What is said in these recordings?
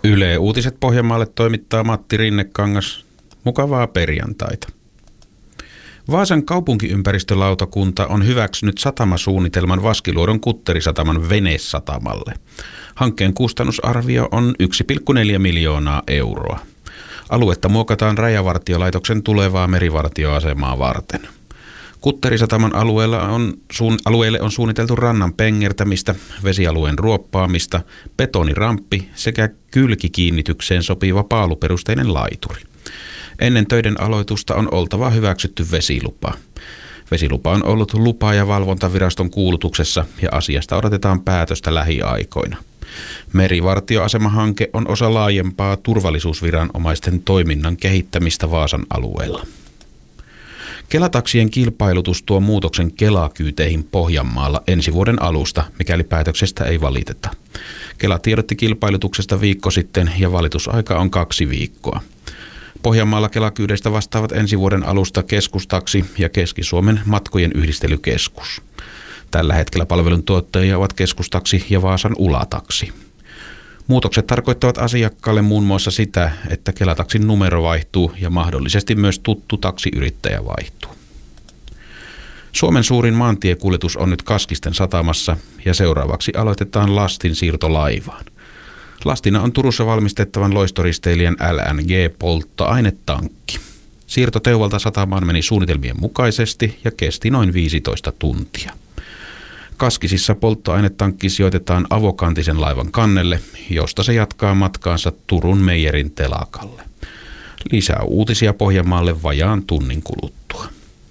Yle Uutiset Pohjanmaalle toimittaa Matti Rinnekangas. Mukavaa perjantaita. Vaasan kaupunkiympäristölautakunta on hyväksynyt satamasuunnitelman Vaskiluodon Kutterisataman venesatamalle. Hankkeen kustannusarvio on 1,4 miljoonaa euroa. Aluetta muokataan Rajavartiolaitoksen tulevaa merivartioasemaa varten. Kutterisataman alueelle on suunniteltu rannan pengertämistä, vesialueen ruoppaamista, betoniramppi sekä kylkikiinnitykseen sopiva paaluperusteinen laituri. Ennen töiden aloitusta on oltava hyväksytty vesilupa. Vesilupa on ollut lupa- ja valvontaviraston kuulutuksessa ja asiasta odotetaan päätöstä lähiaikoina. Merivartioasemahanke on osa laajempaa turvallisuusviranomaisten toiminnan kehittämistä Vaasan alueella. Kelataksien kilpailutus tuo muutoksen Kela-kyyteihin Pohjanmaalla ensi vuoden alusta, mikäli päätöksestä ei valiteta. Kela tiedotti kilpailutuksesta viikko sitten ja valitusaika on 2 viikkoa. Pohjanmaalla Kela-kyydeistä vastaavat ensi vuoden alusta Keskustaksi ja Keski-Suomen matkojen yhdistelykeskus. Tällä hetkellä palveluntuottajia ovat Keskustaksi ja Vaasan Ulataksi. Muutokset tarkoittavat asiakkaalle muun muassa sitä, että Kelataksin numero vaihtuu ja mahdollisesti myös tuttu taksiyrittäjä vaihtuu. Suomen suurin maantiekuljetus on nyt Kaskisten satamassa ja seuraavaksi aloitetaan lastin siirto laivaan. Lastina on Turussa valmistettavan loistoristeilijän LNG-polttoainetankki. Siirto Teuvalta satamaan meni suunnitelmien mukaisesti ja kesti noin 15 tuntia. Kaskisissa polttoainetankki sijoitetaan avokantisen laivan kannelle, josta se jatkaa matkaansa Turun Meijerin telakalle. Lisää uutisia Pohjanmaalle vajaan tunnin kuluttua.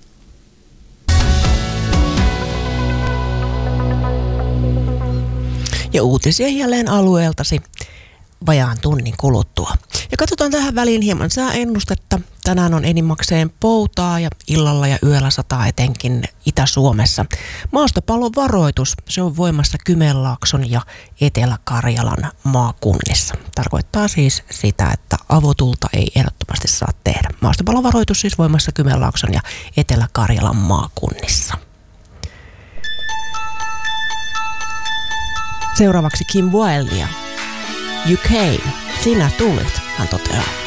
Ja uutisia jälleen alueeltasi vajaan tunnin kuluttua. Ja katsotaan tähän väliin hieman sääennustetta. Tänään on enimmäkseen poutaa ja illalla ja yöllä sataa etenkin Itä-Suomessa. Maastopallon varoitus, se on voimassa Kymenlaakson ja Etelä-Karjalan maakunnissa. Tarkoittaa siis sitä, että avotulta ei ehdottomasti saa tehdä. Maastopallon varoitus siis voimassa Kymenlaakson ja Etelä-Karjalan maakunnissa. Seuraavaksi Kim Wilde. You came, sinä tulit, hän toteaa.